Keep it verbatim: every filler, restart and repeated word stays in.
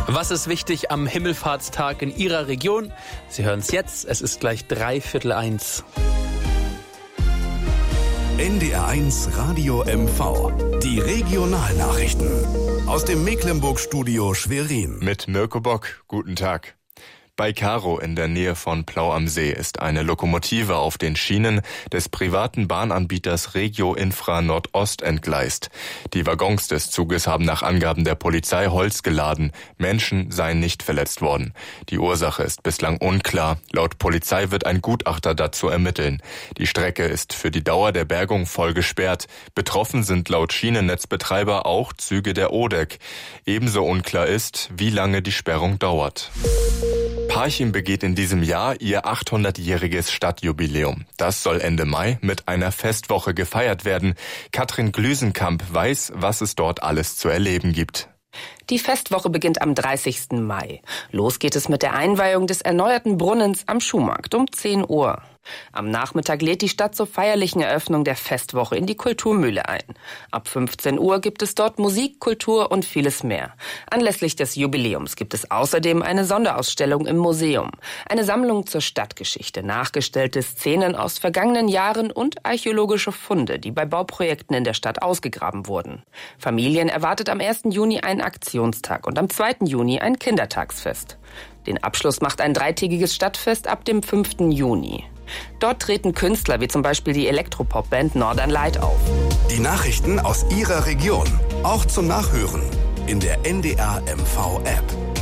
Was ist wichtig am Himmelfahrtstag in Ihrer Region? Sie hören es jetzt, es ist gleich dreiviertel eins. N D R eins Radio M V. Die Regionalnachrichten. Aus dem Mecklenburg-Studio Schwerin. Mit Mirko Bock. Guten Tag. Bei Karow in der Nähe von Plau am See ist eine Lokomotive auf den Schienen des privaten Bahnanbieters Regio Infra Nordost entgleist. Die Waggons des Zuges haben nach Angaben der Polizei Holz geladen. Menschen seien nicht verletzt worden. Die Ursache ist bislang unklar. Laut Polizei wird ein Gutachter dazu ermitteln. Die Strecke ist für die Dauer der Bergung voll gesperrt. Betroffen sind laut Schienennetzbetreiber auch Züge der O D E C. Ebenso unklar ist, wie lange die Sperrung dauert. Parchim begeht in diesem Jahr ihr achthundertjähriges Stadtjubiläum. Das soll Ende Mai mit einer Festwoche gefeiert werden. Katrin Glüsenkamp weiß, was es dort alles zu erleben gibt. Die Festwoche beginnt am dreißigsten Mai. Los geht es mit der Einweihung des erneuerten Brunnens am Schuhmarkt um zehn Uhr. Am Nachmittag lädt die Stadt zur feierlichen Eröffnung der Festwoche in die Kulturmühle ein. Ab fünfzehn Uhr gibt es dort Musik, Kultur und vieles mehr. Anlässlich des Jubiläums gibt es außerdem eine Sonderausstellung im Museum. Eine Sammlung zur Stadtgeschichte, nachgestellte Szenen aus vergangenen Jahren und archäologische Funde, die bei Bauprojekten in der Stadt ausgegraben wurden. Familien erwartet am ersten Juni einen Aktionstag und am zweiten Juni ein Kindertagsfest. Den Abschluss macht ein dreitägiges Stadtfest ab dem fünften Juni. Dort treten Künstler wie zum Beispiel die Elektropop-Band Northern Light auf. Die Nachrichten aus Ihrer Region, auch zum Nachhören in der N D R M V App.